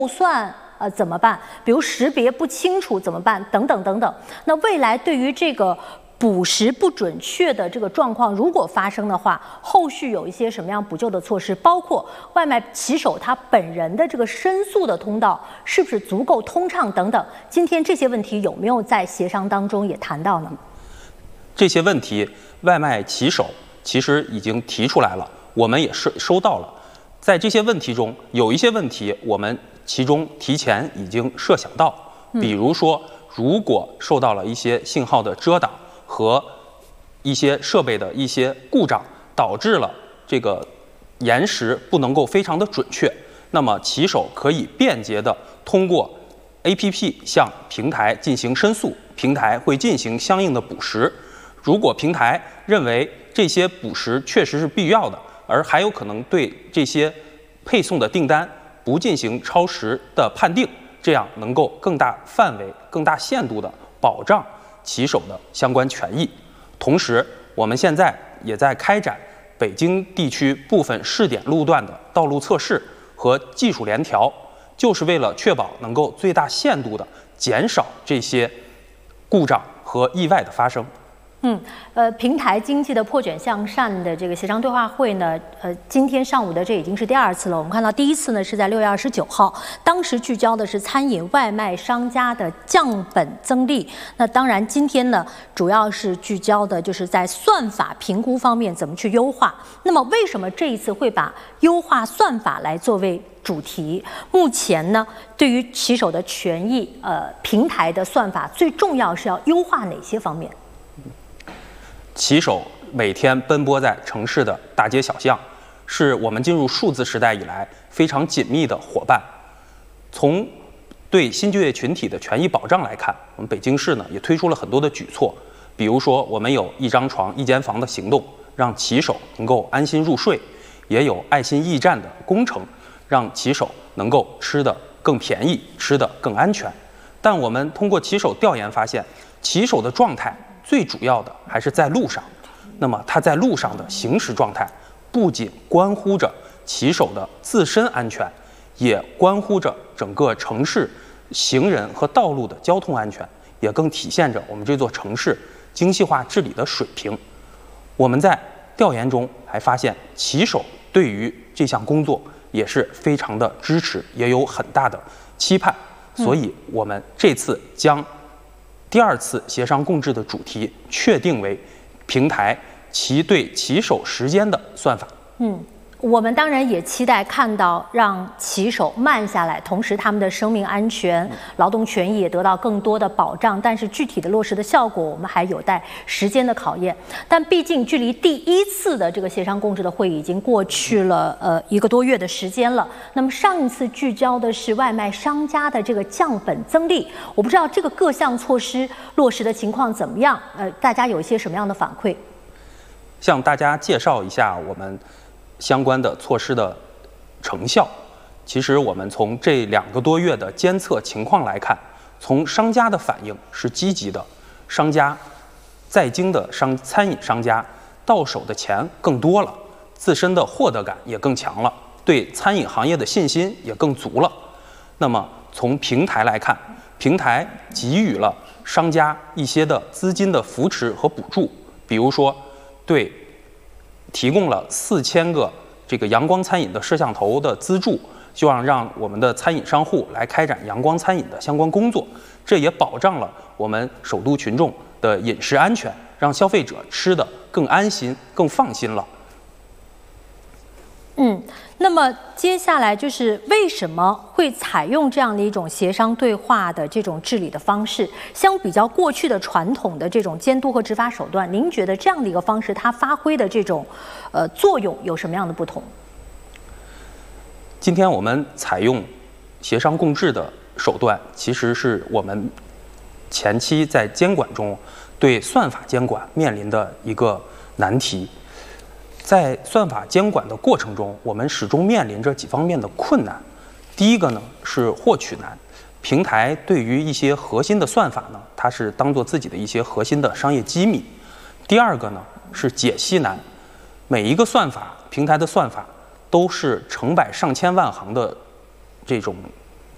算怎么办？比如识别不清楚怎么办？等等等等。那未来对于这个捕食不准确的这个状况，如果发生的话，后续有一些什么样补救的措施？包括外卖骑手他本人的这个申诉的通道是不是足够通畅等等。今天这些问题有没有在协商当中也谈到呢？ 这些问题，外卖骑手其实已经提出来了，我们也是收到了。在这些问题中，有一些问题我们其中提前已经设想到，比如说，如果受到了一些信号的遮挡和一些设备的一些故障，导致了这个延时不能够非常的准确，那么骑手可以便捷的通过 APP 向平台进行申诉，平台会进行相应的补时。如果平台认为这些补时确实是必要的，而还有可能对这些配送的订单不进行超时的判定，这样能够更大范围、更大限度地保障骑手的相关权益。同时，我们现在也在开展北京地区部分试点路段的道路测试和技术联调，就是为了确保能够最大限度地减少这些故障和意外的发生。 平台经济的破卷向善的这个协商对话会呢，今天上午的这已经是第2次了。我们看到第1次呢是在6月29号，当时聚焦的是餐饮外卖商家的降本增利。那当然，今天呢主要是聚焦的就是在算法评估方面怎么去优化。那么为什么这一次会把优化算法来作为主题？目前呢，对于骑手的权益，平台的算法最重要是要优化哪些方面？ 骑手每天奔波在城市的大街小巷，是我们进入数字时代以来非常紧密的伙伴。从对新就业群体的权益保障来看，我们北京市呢也推出了很多的举措，比如说我们有1张床1间房的行动，让骑手能够安心入睡；也有爱心驿站的工程，让骑手能够吃得更便宜，吃得更安全。但我们通过骑手调研发现，骑手的状态最主要的还是在路上。那么他在路上的行驶状态，不仅关乎着骑手的自身安全，也关乎着整个城市行人和道路的交通安全，也更体现着我们这座城市精细化治理的水平。我们在调研中还发现，骑手对于这项工作也是非常的支持，也有很大的期盼。所以我们这次将第2次协商共治的主题确定为平台对骑手时间的算法。 我们当然也期待看到让骑手慢下来，同时他们的生命安全、劳动权益也得到更多的保障。但是具体的落实的效果，我们还有待时间的考验。但毕竟距离第1次的这个协商共治的会议已经过去了1个多月的时间了。那么上一次聚焦的是外卖商家的这个降本增利，我不知道这个各项措施落实的情况怎么样？大家有一些什么样的反馈？ 向大家介绍一下我们相关的措施的成效。其实我们从这2个多月的监测情况来看，从商家的反应是积极的，商家在京的餐饮商家到手的钱更多了，自身的获得感也更强了，对餐饮行业的信心也更足了。那么从平台来看，平台给予了商家一些的资金的扶持和补助，比如说提供了4000个这个阳光餐饮的摄像头的资助，希望让我们的餐饮商户来开展阳光餐饮的相关工作，这也保障了我们首都群众的饮食安全，让消费者吃得更安心、更放心了。 那么接下来就是为什么会采用这样的一种协商对话的这种治理的方式？相比较过去的传统的这种监督和执法手段，您觉得这样的一个方式它发挥的这种作用有什么样的不同？ 今天我们采用协商共治的手段，其实是我们前期在监管中对算法监管面临的一个难题。在算法监管的过程中，我们始终面临着几方面的困难。第一个呢是获取难，平台对于一些核心的算法呢，它是当做自己的一些核心的商业机密。第2个呢是解析难，每一个算法，平台的算法都是成百上千万行的这种